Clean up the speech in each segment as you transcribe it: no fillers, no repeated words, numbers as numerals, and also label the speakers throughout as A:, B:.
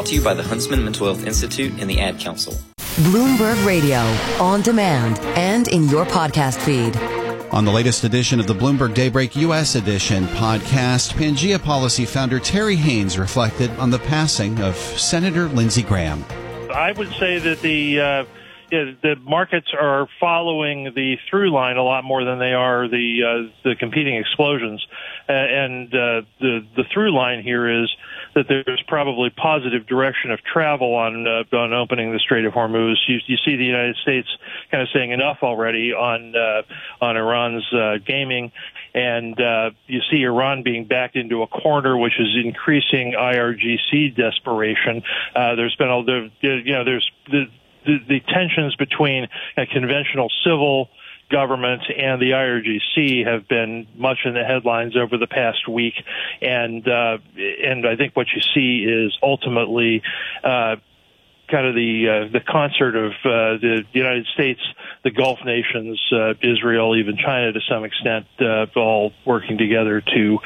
A: Brought to you by the Huntsman Mental Health Institute and the Ad Council.
B: Bloomberg Radio, on demand and in your podcast feed.
C: On the latest edition of the Bloomberg Daybreak U.S. Edition podcast, Pangea Policy founder Terry Haynes reflected on the passing of Senator Lindsey Graham.
D: I would say that the markets are following the through line a lot more than they are the competing explosions. And the through line here is that there's probably positive direction of travel on opening the Strait of Hormuz. You see the United States kind of saying enough already on Iran's gaming, and you see Iran being backed into a corner, which is increasing IRGC desperation. There's been there's the tensions between a conventional civil government and the IRGC have been much in the headlines over the past week, and I think what you see is ultimately kind of the concert of the United States, the Gulf nations, Israel, even China to some extent, all working together to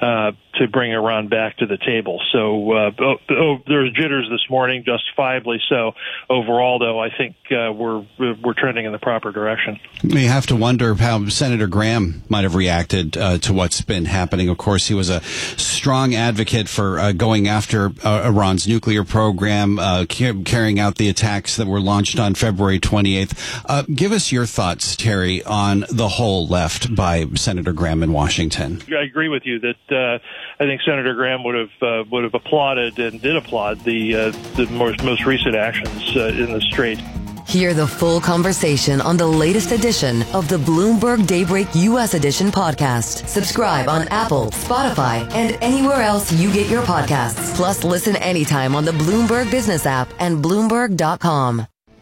D: bring Iran back to the table. So there's jitters this morning, justifiably so. Overall, though, I think we're trending in the proper direction.
C: We have to wonder how Senator Graham might have reacted to what's been happening. Of course, he was a strong advocate for going after Iran's nuclear program, carrying out the attacks that were launched on February 28th. Give us your thoughts, Terry, on the hole left by Senator Graham in Washington.
D: I agree with you that I think Senator Graham would have applauded and did applaud the most recent actions in the Strait.
B: Hear the full conversation on the latest edition of the Bloomberg Daybreak U.S. Edition podcast. Subscribe on Apple, Spotify, and anywhere else you get your podcasts. Plus, listen anytime on the Bloomberg Business app and Bloomberg.com.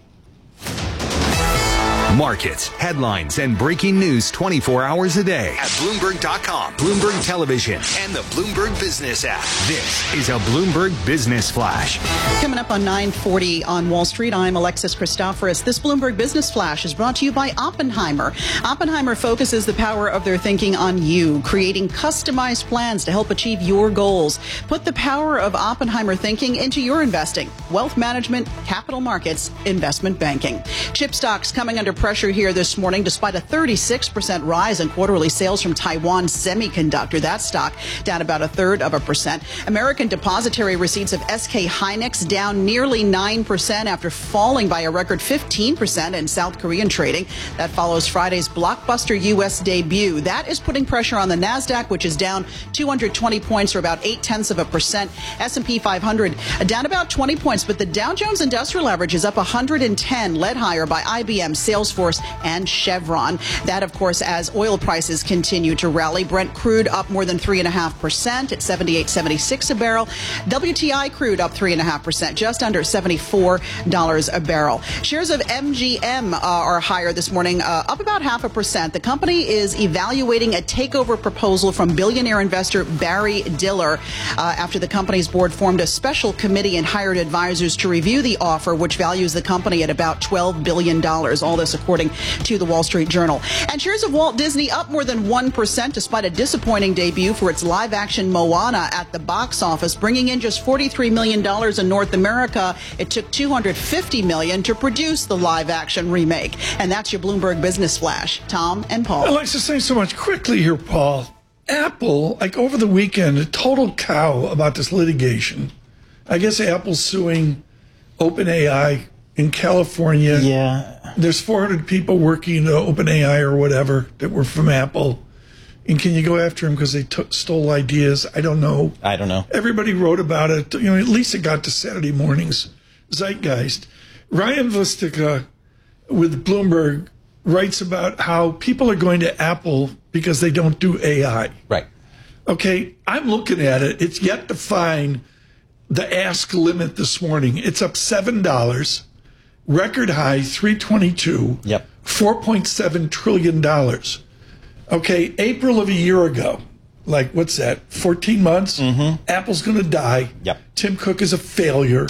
E: Markets, headlines, and breaking news 24 hours a day at Bloomberg.com, Bloomberg Television, and the Bloomberg Business app. This is a Bloomberg Business Flash.
F: Coming up on 9:40 on Wall Street, I'm Alexis Christoforous. This Bloomberg Business Flash is brought to you by Oppenheimer. Oppenheimer focuses the power of their thinking on you, creating customized plans to help achieve your goals. Put the power of Oppenheimer thinking into your investing, wealth management, capital markets, investment banking. Chip stocks coming under pressure here this morning, despite a 36% rise in quarterly sales from Taiwan Semiconductor. That stock down about 0.33%. American depository receipts of SK Hynix down nearly 9% after falling by a record 15% in South Korean trading. That follows Friday's blockbuster U.S. debut. That is putting pressure on the NASDAQ, which is down 220 points or about 0.8%. S&P 500 down about 20 points, but the Dow Jones Industrial Average is up 110, led higher by IBM, Salesforce, and Chevron. That, of course, as oil prices continue to rally. Brent crude up more than 3.5% at $78.76 a barrel. WTI crude up 3.5%, just under $74 a barrel. Shares of MGM are higher this morning, up about 0.5%. The company is evaluating a takeover proposal from billionaire investor Barry Diller after the company's board formed a special committee and hired advisors to review the offer, which values the company at about $12 billion. All this according to the Wall Street Journal. And shares of Walt Disney up more than 1% despite a disappointing debut for its live-action Moana at the box office, bringing in just $43 million in North America. It took $250 million to produce the live-action remake. And that's your Bloomberg Business Flash. Tom and Paul.
G: Alexis, thanks so much. Quickly here, Paul. Apple, over the weekend, a total cow about this litigation. I guess Apple's suing OpenAI in California.
H: Yeah.
G: There's 400 people working at OpenAI or whatever that were from Apple. And can you go after them because they stole ideas? I don't know. Everybody wrote about it. At least it got to Saturday morning's zeitgeist. Ryan Vistica with Bloomberg writes about how people are going to Apple because they don't do AI.
H: Right.
G: Okay, I'm looking at it. It's yet to find the ask limit this morning. It's up $7. Record high, 322.
H: Yep.
G: $4.7 trillion. Okay, April of a year ago, what's that, 14 months? Mm-hmm. Apple's going to die.
H: Yep.
G: Tim Cook is a failure.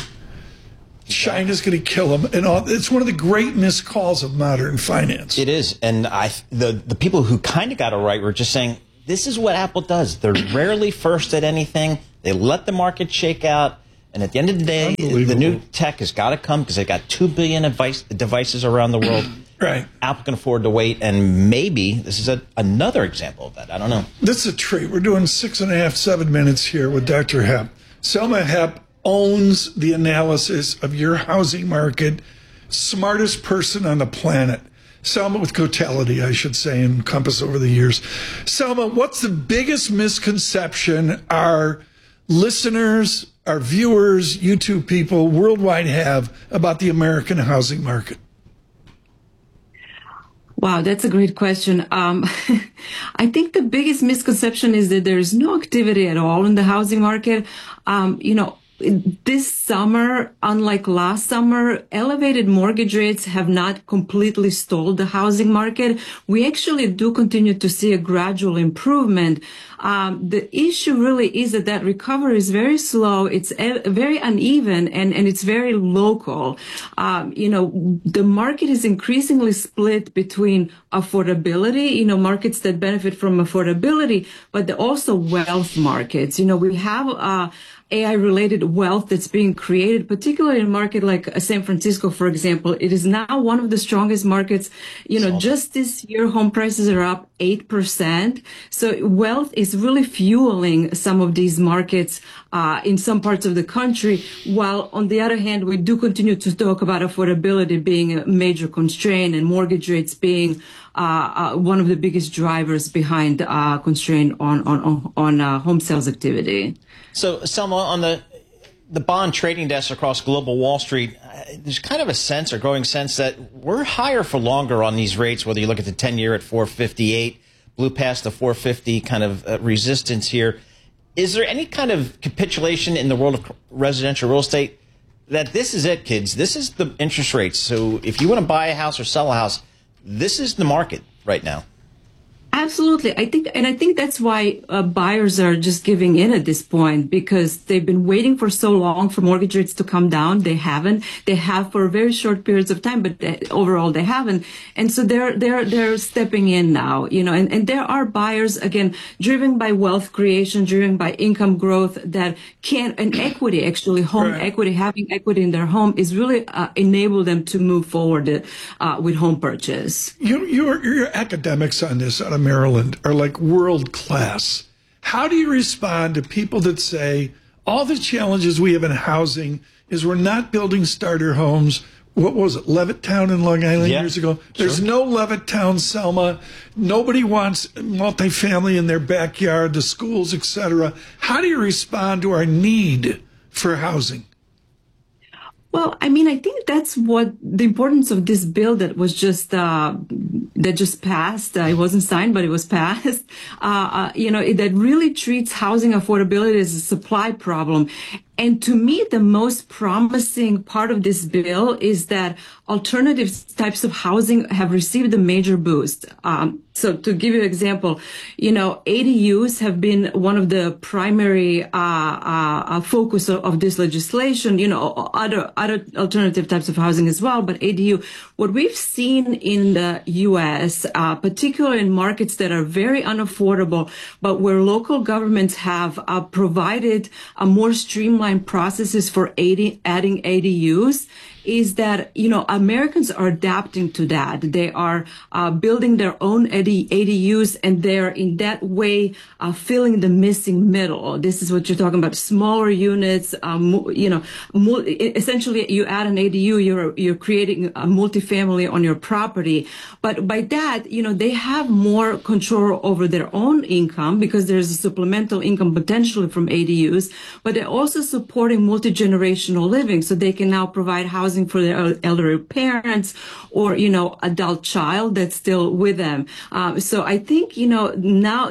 G: China's going to kill him. And all. It's one of the great missed calls of modern finance.
H: It is. And the people who kind of got it right were just saying, this is what Apple does. They're rarely first at anything. They let the market shake out. And at the end of the day, the new tech has got to come because they've got 2 billion devices around the world.
G: Right.
H: Apple can afford to wait, and maybe this is another example of that. I don't know.
G: This is a treat. We're doing 6.5, 7 minutes here with Dr. Hepp. Selma Hepp owns the analysis of your housing market, smartest person on the planet. Selma with Cotality, I should say, and Compass over the years. Selma, what's the biggest misconception our listeners, our viewers, YouTube people worldwide have about the American housing market?
I: Wow, that's a great question. I think the biggest misconception is that there is no activity at all in the housing market. This summer, unlike last summer, elevated mortgage rates have not completely stalled the housing market. We actually do continue to see a gradual improvement. The issue really is that recovery is very slow. It's very uneven and it's very local. The market is increasingly split between affordability, markets that benefit from affordability, but also wealth markets. We have, AI-related wealth that's being created, particularly in a market like San Francisco, for example. It is now one of the strongest markets. Just this year, home prices are up 8%. So wealth is really fueling some of these markets in some parts of the country, while on the other hand, we do continue to talk about affordability being a major constraint and mortgage rates being one of the biggest drivers behind constraint on home sales activity.
H: So, Selma, on the bond trading desks across global Wall Street, there's kind of a sense or growing sense that we're higher for longer on these rates, whether you look at the 10-year at 458, blew past the 450 kind of resistance here. Is there any kind of capitulation in the world of residential real estate that this is it, kids? This is the interest rates. So if you want to buy a house or sell a house, this is the market right now.
I: Absolutely. I think that's why buyers are just giving in at this point, because they've been waiting for so long for mortgage rates to come down. They haven't. They have for very short periods of time, but overall they haven't. And so they're stepping in now, and there are buyers, again, driven by wealth creation, driven by income growth and equity, actually, home equity, having equity in their home is really enable them to move forward with home purchase.
G: Your academics on this out of Maryland are like world class. How do you respond to people that say all the challenges we have in housing is we're not building starter homes? What was it, Levittown in Long Island years ago? There's no Levittown, Selma. Nobody wants multifamily in their backyard, the schools, etc. How do you respond to our need for housing?
I: Well, I think that's what the importance of this bill that was just that just passed. It wasn't signed, but it was passed. That really treats housing affordability as a supply problem. And to me, the most promising part of this bill is that alternative types of housing have received a major boost. So to give you an example, ADUs have been one of the primary focus of this legislation, other alternative types of housing as well, but ADU. What we've seen in the U.S., particularly in markets that are very unaffordable, but where local governments have provided a more streamlined processes for adding ADUs, is that, Americans are adapting to that. They are building their own ADUs, and they're in that way filling the missing middle. This is what you're talking about, smaller units. Essentially, you add an ADU, you're creating a multifamily on your property. But by that, they have more control over their own income because there's a supplemental income potentially from ADUs, but they're also supporting multi-generational living, so they can now provide housing for their elderly parents or, adult child that's still with them. So I think, now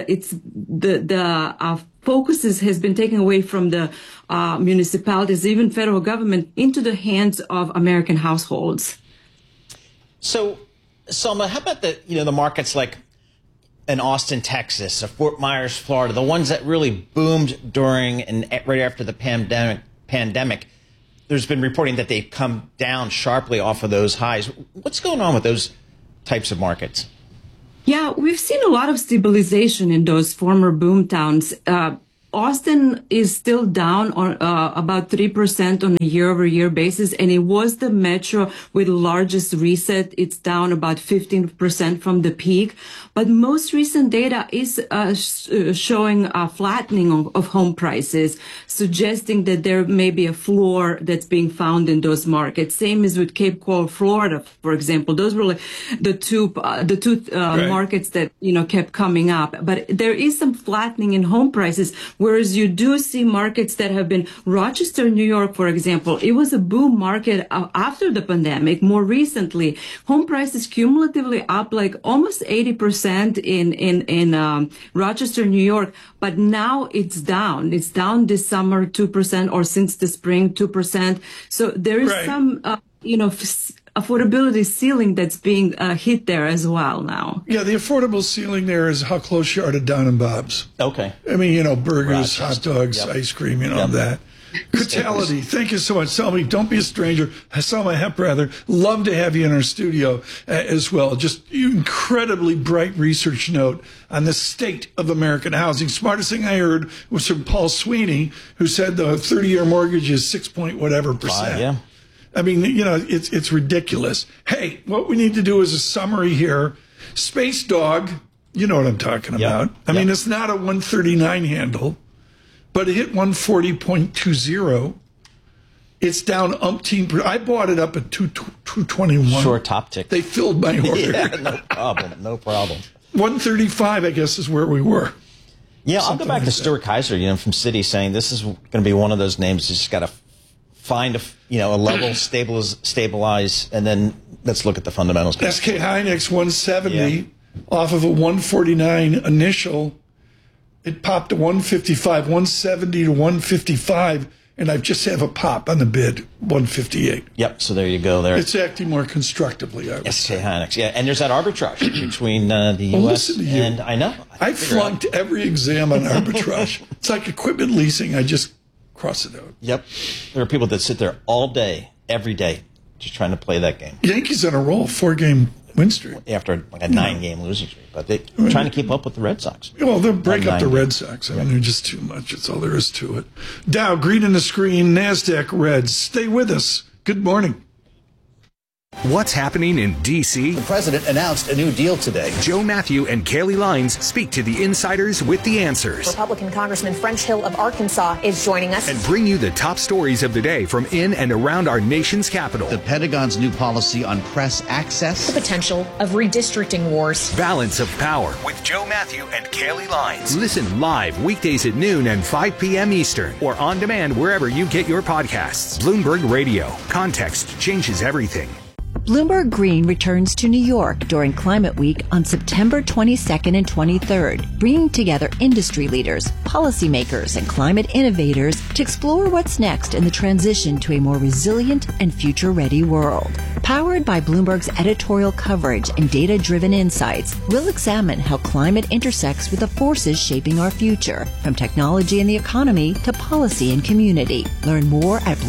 I: the focus has been taken away from the municipalities, even federal government, into the hands of American households.
H: So, Selma, how about the markets like in Austin, Texas, or Fort Myers, Florida, the ones that really boomed during and right after the pandemic? There's been reporting that they've come down sharply off of those highs. What's going on with those types of markets?
I: Yeah, we've seen a lot of stabilization in those former boom towns. Austin is still down on about 3% on a year-over-year basis, and it was the metro with the largest reset. It's down about 15% from the peak. But most recent data is showing a flattening of home prices, suggesting that there may be a floor that's being found in those markets. Same as with Cape Coral, Florida, for example. Those were like the two markets that, kept coming up. But there is some flattening in home prices. Whereas you do see markets that have been Rochester, New York, for example, it was a boom market after the pandemic. More recently, home prices cumulatively up like almost 80% in Rochester, New York. But now it's down. It's down this summer 2% or since the spring 2%. So there is some, affordability ceiling that's being hit there as well now.
G: Yeah, the affordable ceiling there is how close you are to Don and Bob's.
H: Okay.
G: I mean, burgers, hot dogs, ice cream, that. Kutality, thank you so much. Selma, don't be a stranger. Selma Hepp, rather. Love to have you in our studio as well. Just incredibly bright research note on the state of American housing. Smartest thing I heard was from Paul Sweeney, who said the 30-year mortgage is 6.whatever%.
H: Yeah.
G: I mean, it's ridiculous. Hey, what we need to do is a summary here. Space Dog, you know what I'm talking about. I mean, it's not a 139 handle, but it hit 140.20. It's down umpteen. I bought it up at 221.
H: Short top tick.
G: They filled my order.
H: Yeah, no problem.
G: 135, I guess, is where we were.
H: Yeah, I'll go back to Stuart Kaiser, from Citi, saying this is going to be one of those names that's just got to find a level, stabilize, and then let's look at the fundamentals.
G: SK Hynix 170 off of a 149 initial. It popped to 155, 170 to 155, and I just have a pop on the bid, 158.
H: Yep, so there you go. There,
G: it's acting more constructively, I would say.
H: SK Hynix, and there's that arbitrage between the U.S. and I know.
G: I flunked every exam on arbitrage. It's like equipment leasing. I just cross it out.
H: Yep. There are people that sit there all day, every day, just trying to play that game.
G: Yankees on a roll, 4-game win streak.
H: After like a 9-game losing streak. But they're trying to keep up with the Red Sox.
G: Well, they'll break up the Red Sox. I mean, they're just too much. That's all there is to it. Dow, green in the screen, NASDAQ, red. Stay with us. Good morning.
E: What's happening in D.C.?
J: The president announced a new deal today.
E: Joe Matthew and Kaylee Lines speak to the insiders with the answers.
K: Republican Congressman French Hill of Arkansas is joining us.
E: And bring you the top stories of the day from in and around our nation's capital.
J: The Pentagon's new policy on press access.
K: The potential of redistricting wars.
E: Balance of Power with Joe Matthew and Kaylee Lines. Listen live weekdays at noon and 5 p.m. Eastern or on demand wherever you get your podcasts. Bloomberg Radio. Context changes everything.
L: Bloomberg Green returns to New York during Climate Week on September 22nd and 23rd, bringing together industry leaders, policymakers, and climate innovators to explore what's next in the transition to a more resilient and future-ready world. Powered by Bloomberg's editorial coverage and data-driven insights, we'll examine how climate intersects with the forces shaping our future, from technology and the economy to policy and community. Learn more at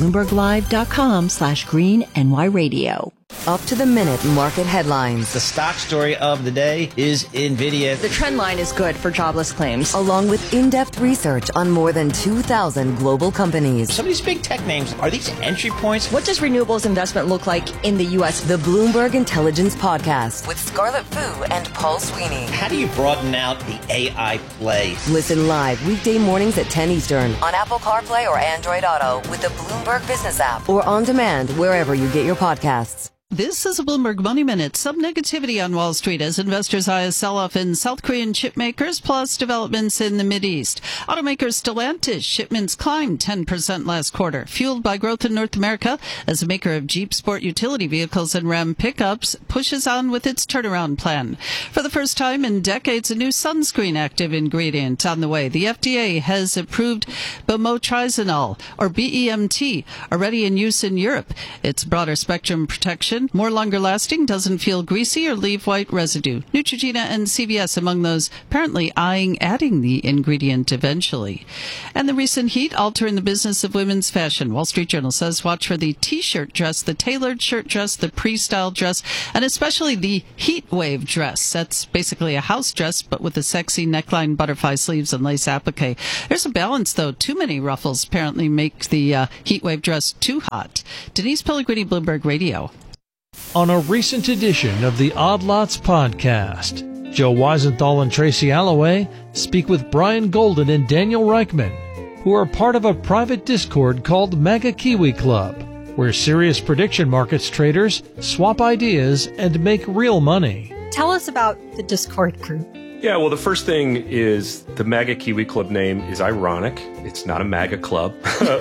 L: BloombergLive.com/green-NY-radio.
B: Up to the minute market headlines.
H: The stock story of the day is NVIDIA.
M: The trend line is good for jobless claims.
B: Along with in-depth research on more than 2,000 global companies.
H: Some of these big tech names, are these entry points?
M: What does renewables investment look like in the U.S.?
B: The Bloomberg Intelligence Podcast with Scarlett Fu and Paul Sweeney.
H: How do you broaden out the AI play?
B: Listen live weekday mornings at 10 Eastern on Apple CarPlay or Android Auto with the Bloomberg Business app or on demand wherever you get your podcasts.
N: This is a Bloomberg Money Minute. Some negativity on Wall Street as investors eye a sell-off in South Korean chip makers plus developments in the Mideast. Automaker Stellantis shipments climbed 10% last quarter, fueled by growth in North America as the maker of Jeep Sport utility vehicles and Ram pickups pushes on with its turnaround plan. For the first time in decades, a new sunscreen active ingredient on the way. The FDA has approved Bemotrizanol, or BEMT, already in use in Europe. Its broader spectrum protection absorption, more longer lasting, doesn't feel greasy or leave white residue. Neutrogena and CVS among those apparently eyeing adding the ingredient eventually. And the recent heat altering the business of women's fashion. Wall Street Journal says watch for the T-shirt dress, the tailored shirt dress, the pre-style dress, and especially the heat wave dress. That's basically a house dress, but with a sexy neckline, butterfly sleeves, and lace applique. There's a balance, though. Too many ruffles apparently make the heat wave dress too hot. Denise Pellegrini, Bloomberg Radio.
O: On a recent edition of the Odd Lots podcast, Joe Weisenthal and Tracy Alloway speak with Brian Golden and Daniel Reichman, who are part of a private Discord called MAGA Kiwi Club, where serious prediction markets traders swap ideas and make real money.
P: Tell us about the Discord group.
Q: Yeah, well, the first thing is the MAGA Kiwi Club name is ironic. It's not a MAGA club,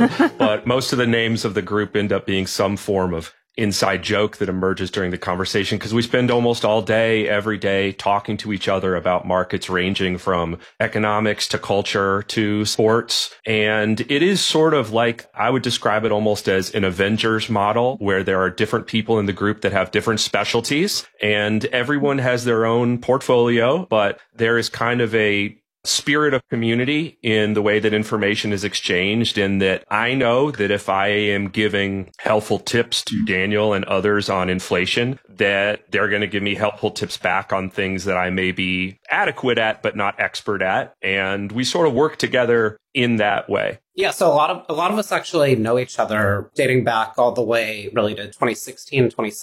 Q: but most of the names of the group end up being some form of inside joke that emerges during the conversation, because we spend almost all day, every day, talking to each other about markets ranging from economics to culture to sports. And it is sort of like, I would describe it almost as an Avengers model, where there are different people in the group that have different specialties, and everyone has their own portfolio, but there is kind of a spirit of community in the way that information is exchanged, in that I know that if I am giving helpful tips to Daniel and others on inflation, that they're going to give me helpful tips back on things that I may be adequate at, but not expert at. And we sort of work together in that way.
R: Yeah, so a lot of us actually know each other dating back all the way really to 2016,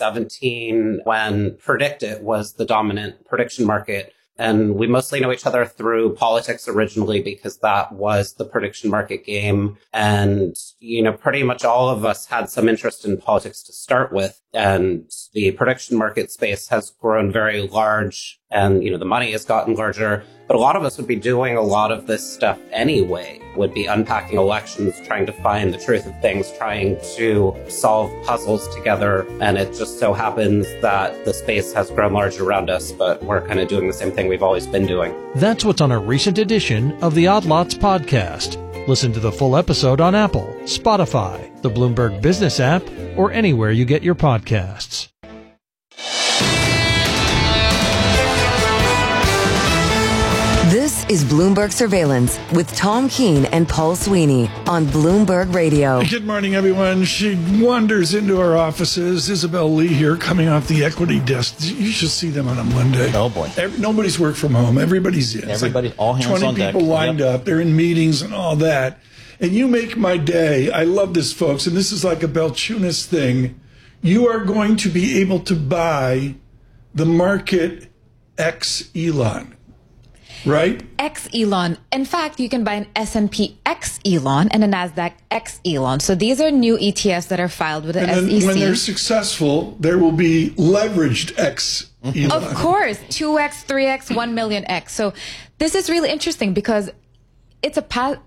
R: 2017, when PredictIt was the dominant prediction market. And we mostly know each other through politics originally, because that was the prediction market game. And, pretty much all of us had some interest in politics to start with. And the prediction market space has grown very large, and, the money has gotten larger. But a lot of us would be doing a lot of this stuff anyway, would be unpacking elections, trying to find the truth of things, trying to solve puzzles together. And it just so happens that the space has grown larger around us, but we're kind of doing the same thing we've always been doing.
O: That's what's on a recent edition of the Odd Lots podcast. Listen to the full episode on Apple, Spotify, the Bloomberg Business app, or anywhere you get your podcasts.
B: This is Bloomberg Surveillance with Tom Keene and Paul Sweeney on Bloomberg Radio.
G: Good morning, everyone. She wanders into our offices. Isabel Lee here, coming off the equity desk. You should see them on a Monday.
H: Oh, boy.
G: Nobody's worked from home. Everybody's in.
H: Everybody, all hands on deck.
G: 20 people lined up. They're in meetings and all that. And you make my day. I love this, folks. And this is like a Balchunas thing. You are going to be able to buy the market X Elon. Right?
S: X Elon. In fact, you can buy an S&P X Elon and a NASDAQ X Elon. So these are new ETFs that are filed with the SEC.
G: When they're successful, there will be leveraged X Elon.
S: Of course. 2X, 3X, 1 million X. So this is really interesting because it's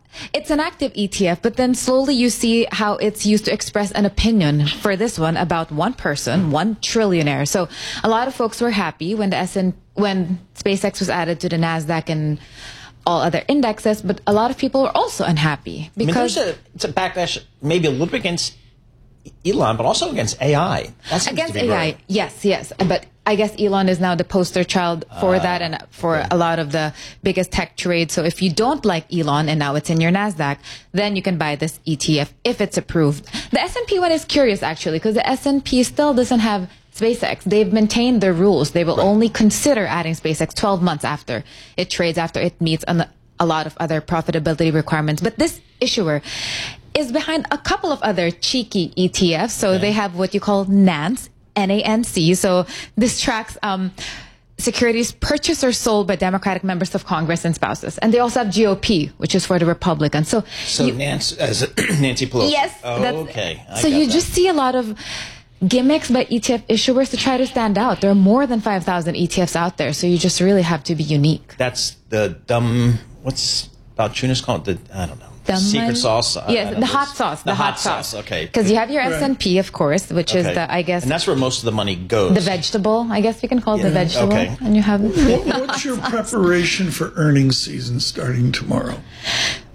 S: an active ETF, but then slowly you see how it's used to express an opinion for this one about one person, one trillionaire. So a lot of folks were happy when when SpaceX was added to the NASDAQ and all other indexes, but a lot of people were also unhappy because
H: it's a backlash maybe a little bit against Elon, but also against AI.
S: Against AI, yes. But I guess Elon is now the poster child for that and for a lot of the biggest tech trades. So if you don't like Elon and now it's in your NASDAQ, then you can buy this ETF if it's approved. The S&P one is curious, actually, because the S&P still doesn't have SpaceX. They've maintained their rules. They will only consider adding SpaceX 12 months after it trades, after it meets a lot of other profitability requirements. But this issuer is behind a couple of other cheeky ETFs. So they have what you call NANC, N-A-N-C. So this tracks securities purchased or sold by Democratic members of Congress and spouses. And they also have GOP, which is for the Republicans. So
H: Nancy, as Nancy Pelosi.
S: Yes.
H: Okay.
S: So you just see a lot of gimmicks by ETF issuers to try to stand out. There are more than 5,000 ETFs out there, so you just really have to be unique.
H: That's the dumb, what's Balchunas called? I don't know. Secret sauce?
S: Yes, the hot sauce.
H: The hot sauce, okay.
S: Because you have your S&P, of course, which is the, I guess...
H: And that's where most of the money goes.
S: The vegetable, I guess we can call it the vegetable. Okay. And you have...
G: What's your preparation for earnings season starting tomorrow?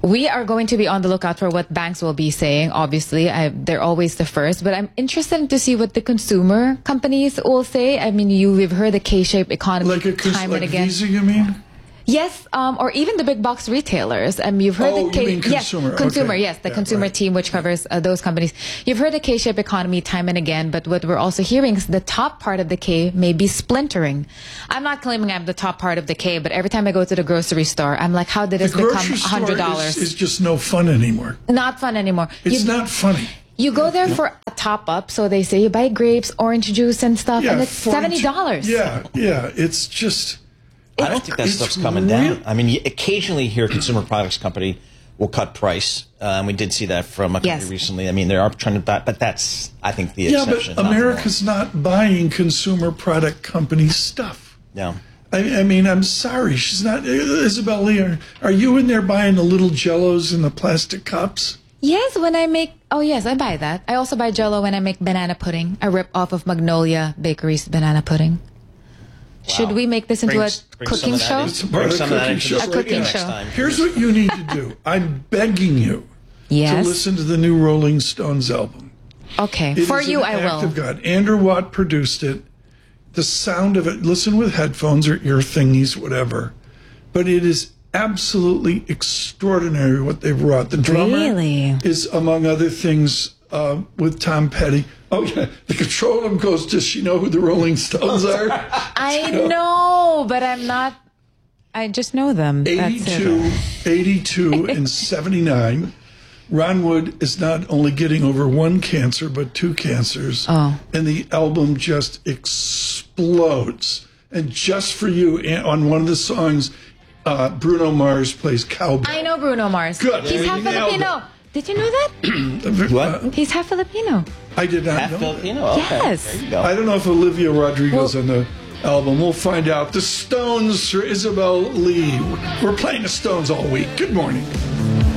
S: We are going to be on the lookout for what banks will be saying. Obviously, they're always the first, but I'm interested to see what the consumer companies will say. I mean, we've heard the K-shaped economy time and again.
G: Visa, you mean?
S: Yes, or even the big box retailers. You've heard the
G: you mean consumer?
S: Yes, consumer.
G: Okay.
S: Yes, the consumer team, which covers those companies. You've heard the K-shaped economy time and again, but what we're also hearing is the top part of the K may be splintering. I'm not claiming I'm the top part of the K, but every time I go to the grocery store, I'm like, how did this become $100?
G: It's just no fun anymore.
S: Not fun anymore.
G: It's not funny.
S: You go there for a top up, so they say you buy grapes, orange juice, and stuff, and it's $70.
G: Yeah, it's just.
H: I don't think that stuff's coming down. I mean, you occasionally hear a consumer products company will cut price, and we did see that from a company recently. I mean, they are trying to, but that's, I think, the exception.
G: Yeah, but America's not buying consumer product company stuff.
H: No.
G: I mean, I'm sorry, she's not. Isabel Lee, are you in there buying the little Jellos in the plastic cups?
S: Yes, when I make. Oh, yes, I buy that. I also buy Jell-O when I make banana pudding. A rip off of Magnolia Bakery's banana pudding. Wow. Should we make this into a cooking show?
G: It's part of a cooking show. Here's what you need to do. I'm begging you to listen to the new Rolling Stones album.
S: Okay. For you, I will.
G: Act of God. Andrew Watt produced it. The sound of it, listen with headphones or ear thingies, whatever. But it is absolutely extraordinary what they've wrought. The drummer is, among other things, with Tom Petty. Oh, yeah. The control room goes, does she know who the Rolling Stones are?
S: I know, but I'm not. I just know them.
G: 82 and 79. Ron Wood is not only getting over one cancer, but two cancers.
S: Oh.
G: And the album just explodes. And just for you, on one of the songs, Bruno Mars plays cowbell.
S: I know Bruno Mars.
G: Good.
S: He's half Filipino. Did you know that?
H: What?
S: He's half Filipino.
G: I did not know.
H: Half Filipino? Okay.
S: Yes.
H: There you go.
G: I don't know if Olivia Rodrigo's on the album. We'll find out. The Stones for Isabel Lee. We're playing the Stones all week. Good morning.